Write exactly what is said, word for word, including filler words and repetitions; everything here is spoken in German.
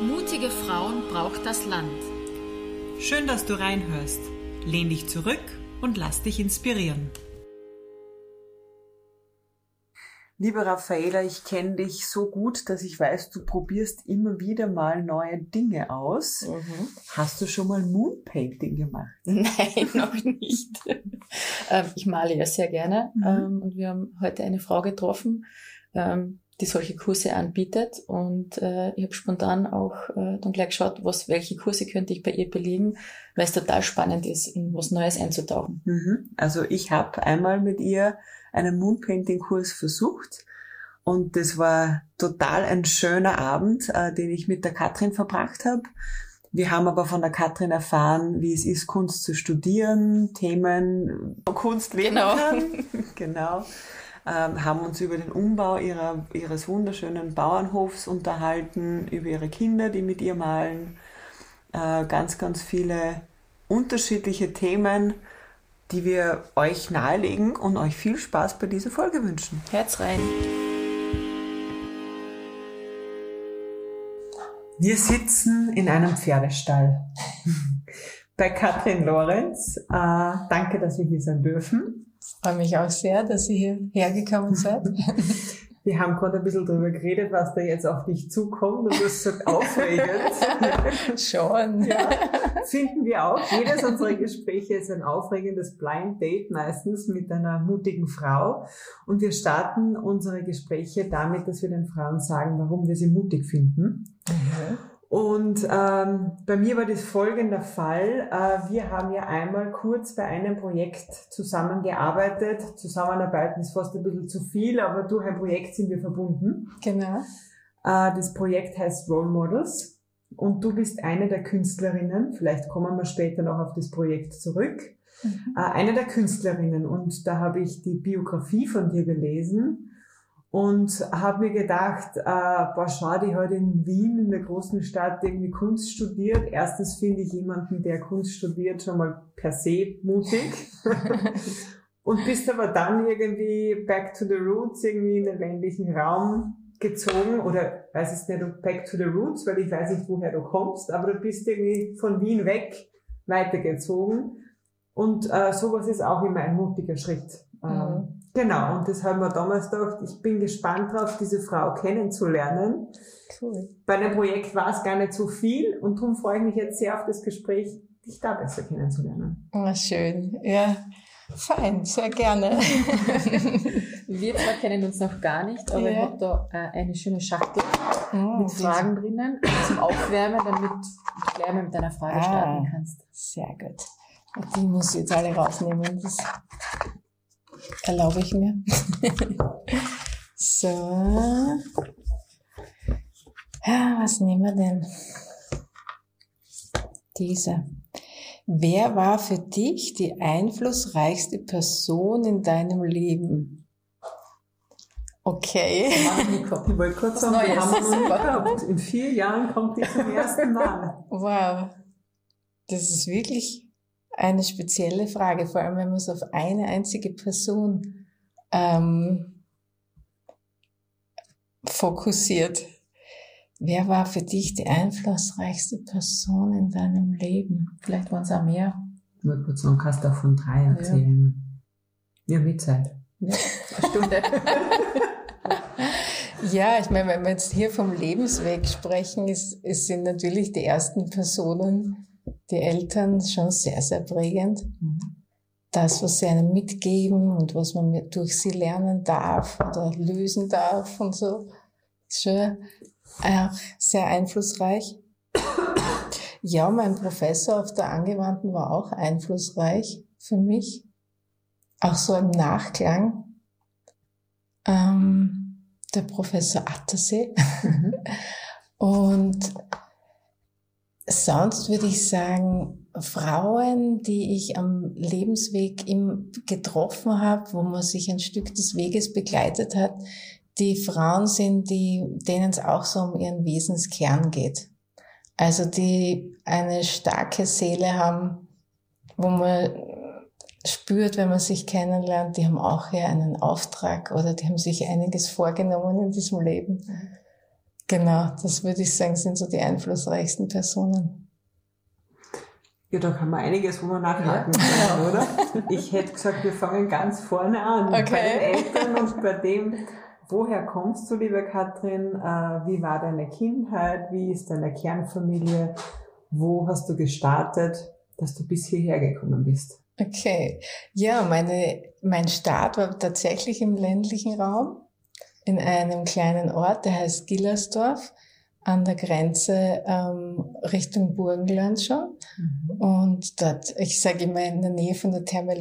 Mutige Frauen braucht das Land. Schön, dass du reinhörst. Lehn dich zurück und lass dich inspirieren. Liebe Raffaela, ich kenne dich so gut, dass ich weiß, du probierst immer wieder mal neue Dinge aus. Mhm. Hast du schon mal Moonpainting gemacht? Nein, noch nicht. Ich male ja sehr gerne. Mhm. Und wir haben heute eine Frau getroffen, die solche Kurse anbietet. Und ich habe spontan auch dann gleich geschaut, was, welche Kurse könnte ich bei ihr belegen, weil es total spannend ist, in was Neues einzutauchen. Mhm. Also ich habe einmal mit ihr einen Moonpainting-Kurs versucht und das war total ein schöner Abend, äh, den ich mit der Katrin verbracht habe. Wir haben aber von der Katrin erfahren, wie es ist, Kunst zu studieren, Themen, wo Kunst leben genau. kann. Genau. Ähm, haben uns über den Umbau ihrer, ihres wunderschönen Bauernhofs unterhalten, über ihre Kinder, die mit ihr malen. Äh, ganz, ganz viele unterschiedliche Themen, die wir euch nahelegen und euch viel Spaß bei dieser Folge wünschen. Herz rein! Wir sitzen in einem Pferdestall bei Katrin Lorenz. Äh, danke, dass wir hier sein dürfen. Ich freue mich auch sehr, dass ihr hierher gekommen seid. Wir haben gerade ein bisschen drüber geredet, was da jetzt auf dich zukommt und das ist so aufregend. Schon. Ja, finden wir auch. Jedes unserer Gespräche ist ein aufregendes Blind Date, meistens mit einer mutigen Frau. Und wir starten unsere Gespräche damit, dass wir den Frauen sagen, warum wir sie mutig finden. Mhm. Und ähm, bei mir war das folgender Fall. Äh, wir haben ja einmal kurz bei einem Projekt zusammengearbeitet. Zusammenarbeiten ist fast ein bisschen zu viel, aber durch ein Projekt sind wir verbunden. Genau. Äh, das Projekt heißt Role Models und du bist eine der Künstlerinnen. Vielleicht kommen wir später noch auf das Projekt zurück. Mhm. Äh, eine der Künstlerinnen und da habe ich die Biografie von dir gelesen. Und habe mir gedacht, äh, boah, schau, die hat in Wien, in der großen Stadt, irgendwie Kunst studiert. Erstens finde ich jemanden, der Kunst studiert, schon mal per se mutig. Und bist aber dann irgendwie back to the roots, irgendwie in den ländlichen Raum gezogen. Oder, weiß ich nicht, back to the roots, weil ich weiß nicht, woher du kommst. Aber du bist irgendwie von Wien weg weitergezogen. Und äh, sowas ist auch immer ein mutiger Schritt. Mhm. Genau, und das haben wir damals gedacht, ich bin gespannt drauf, diese Frau kennenzulernen. Cool. Bei dem Projekt war es gar nicht so viel und darum freue ich mich jetzt sehr auf das Gespräch, dich da besser kennenzulernen. Oh, schön, ja, fein, sehr gerne. Wir zwar kennen uns noch gar nicht, aber ja. Ich habe da äh, eine schöne Schachtel oh, mit Fragen drinnen zum Aufwärmen, damit du gleich mal mit deiner Frage ah, starten kannst. Sehr gut. Die muss ich jetzt alle rausnehmen, das erlaube ich mir. So. Ja, was nehmen wir denn? Diese. Wer war für dich die einflussreichste Person in deinem Leben? Okay. Ich wollte kurz sagen, wir haben es noch nie gehabt. In vier Jahren kommt die zum ersten Mal. Wow. Das ist wirklich eine spezielle Frage, vor allem wenn man es auf eine einzige Person ähm, fokussiert. Wer war für dich die einflussreichste Person in deinem Leben? Vielleicht waren es auch mehr. Ich wollte kurz sagen, kannst du auch von drei erzählen. Ja, ja, wie Zeit. Ja, eine Stunde. Ja, ich meine, wenn wir jetzt hier vom Lebensweg sprechen, ist, es sind natürlich die ersten Personen, die Eltern, schon sehr, sehr prägend. Das, was sie einem mitgeben und was man durch sie lernen darf oder lösen darf und so, ist schon auch sehr einflussreich. Ja, mein Professor auf der Angewandten war auch einflussreich für mich. Auch so im Nachklang. Ähm, der Professor Attersee. Mhm. Und sonst würde ich sagen, Frauen, die ich am Lebensweg im getroffen habe, wo man sich ein Stück des Weges begleitet hat, die Frauen sind, die, denen es auch so um ihren Wesenskern geht. Also die eine starke Seele haben, wo man spürt, wenn man sich kennenlernt, die haben auch hier einen Auftrag oder die haben sich einiges vorgenommen in diesem Leben. Genau, das würde ich sagen, sind so die einflussreichsten Personen. Ja, da kann man einiges, wo man nachhaken kann, oder? Ich hätte gesagt, wir fangen ganz vorne an. Okay. Bei den Eltern und bei dem, woher kommst du, liebe Katrin? Äh, wie war deine Kindheit? Wie ist deine Kernfamilie? Wo hast du gestartet, dass du bis hierher gekommen bist? Okay. Ja, meine, mein Start war tatsächlich im ländlichen Raum, in einem kleinen Ort, der heißt Gillersdorf, an der Grenze ähm, Richtung Burgenland schon. Mhm. Und dort, ich sage immer, in der Nähe von der Therme